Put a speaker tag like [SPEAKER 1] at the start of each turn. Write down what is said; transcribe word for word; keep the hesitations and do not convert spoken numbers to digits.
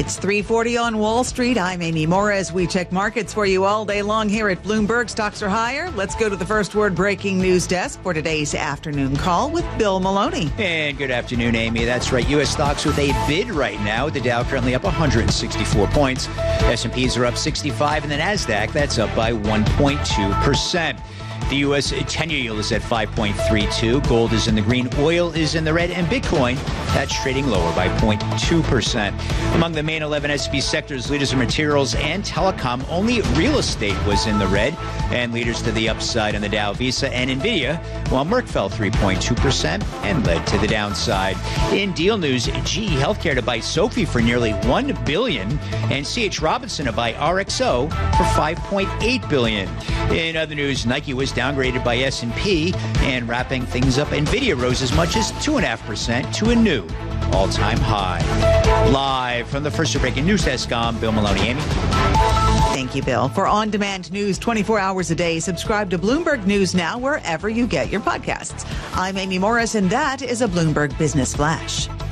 [SPEAKER 1] It's three forty on Wall Street. I'm Amy Morris. We check markets for you all day long here at Bloomberg. Stocks are higher. Let's go to the first word breaking news desk for today's afternoon call with Bill Maloney.
[SPEAKER 2] And good afternoon, Amy. That's right. U S stocks with a bid right now. The Dow currently up one hundred sixty-four points. S and Ps are up sixty-five, and the NASDAQ, that's up by one point two percent. The U S ten-year yield is at five point three two. Gold is in the green. Oil is in the red. And Bitcoin, that's trading lower by zero point two percent. Among the main eleven S and P sectors, leaders are materials and telecom. Only real estate was in the red. And leaders to the upside on the Dow, Visa and Nvidia, while Merck fell three point two percent and led to the downside. In deal news, G E Healthcare to buy Sophie for nearly one billion dollars and C H Robinson to buy R X O for five point eight billion dollars. In other news, Nike was downgraded by S and P, and wrapping things up, Nvidia rose as much as two point five percent to a new all-time high. Live from the first breaking news desk, I'm Bill Maloney. Amy?
[SPEAKER 1] Thank you, Bill. For on-demand news twenty-four hours a day, subscribe to Bloomberg News Now wherever you get your podcasts. I'm Amy Morris, and that is a Bloomberg Business Flash.